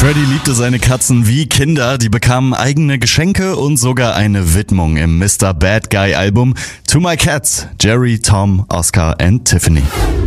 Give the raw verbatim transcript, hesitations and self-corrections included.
Freddy liebte seine Katzen wie Kinder, die bekamen eigene Geschenke und sogar eine Widmung im Mister Bad Guy Album To My Cats, Jerry, Tom, Oscar and Tiffany.